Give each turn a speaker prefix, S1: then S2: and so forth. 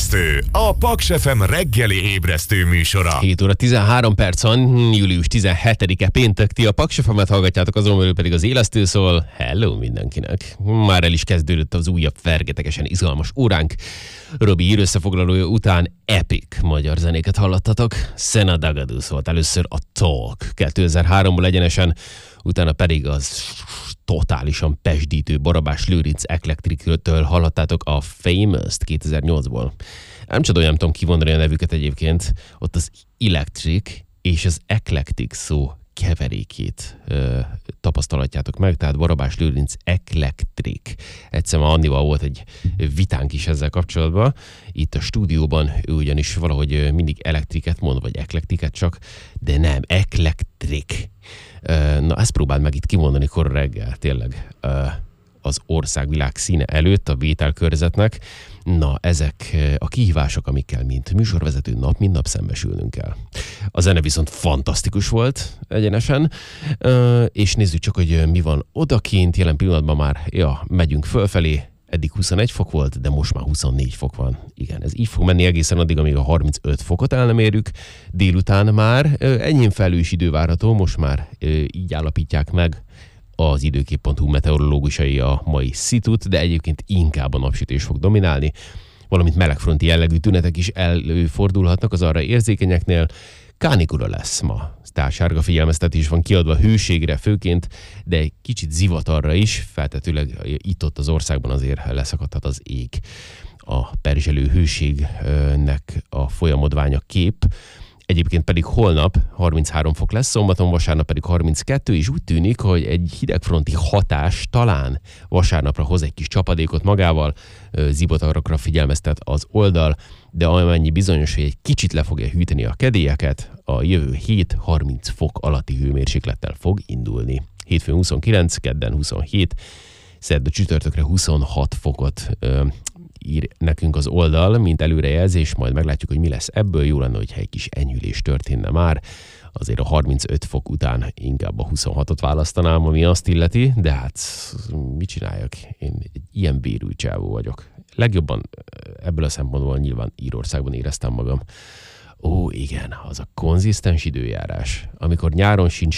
S1: Ébresztő, a Paks FM reggeli ébresztő műsora.
S2: 7 óra 13 perc van, július 17-e péntek, ti a Paks FM-et hallgatjátok, azon belül pedig az élesztő szól. Hello mindenkinek! Már el is kezdődött az újabb fergetegesen izgalmas óránk. Robi hír összefoglalója után epic magyar zenéket hallottatok. Sena Dagadu szólt először a Talk 2003-ból egyenesen, utána pedig az totálisan pesdítő Barabás Lőrinc Eclectric-től hallottátok a Famous-t 2008-ból. Nem tudom kivondani a nevüket egyébként, ott az Electric és az Eclectic szó keverékét tapasztalatjátok meg, tehát Barabás Lőrinc Eclectric. Egyszer már Annival volt egy vitánk is ezzel kapcsolatban. Itt a stúdióban ő ugyanis valahogy mindig elektriket mond, vagy eklektiket csak, de nem, Eclectric. Na, ezt próbáld meg itt kimondani kora reggel, tényleg az országvilág színe előtt a vételkörzetnek. Na, ezek a kihívások, amikkel mint műsorvezető nap, mint nap szembesülnünk kell. A zene viszont fantasztikus volt egyenesen, és nézzük csak, hogy mi van odakint. Jelen pillanatban már, megyünk fölfelé, eddig 21 fok volt, de most már 24 fok van. Igen, ez így fog menni egészen addig, amíg a 35 fokot el nem érjük. Délután már enyhén felhős idő várható, most már így állapítják meg az időkép.hu meteorológusai a mai szitut, de egyébként inkább a napsütés fog dominálni, valamint melegfronti jellegű tünetek is előfordulhatnak az arra érzékenyeknél. Kánikula lesz ma. Tehát sárga figyelmeztetés van kiadva hőségre főként, de egy kicsit zivatarra is, feltetőleg itt-ott az országban azért leszakadhat az ég. A perzselő hőségnek a folyamodványa kép. Egyébként pedig holnap 33 fok lesz, szombaton, vasárnap pedig 32, és úgy tűnik, hogy egy hidegfronti hatás talán vasárnapra hoz egy kis csapadékot magával, zivatarokra figyelmeztet az oldal, de amennyi bizonyos, hogy egy kicsit le fogja hűteni a kedélyeket, a jövő hét 30 fok alatti hőmérséklettel fog indulni. Hétfőn 29, kedden 27, szerda csütörtökre 26 fokot ír nekünk az oldal, mint előrejelzés, majd meglátjuk, hogy mi lesz ebből. Jó lenne, hogyha egy kis enyhülés történne már. Azért a 35 fok után inkább a 26-ot választanám, ami azt illeti, de hát mit csináljak? Én egy ilyen vérű csávó vagyok. Legjobban ebből a szempontból nyilván Írországban éreztem magam. Ó, igen, az a konzisztens időjárás, amikor nyáron sincs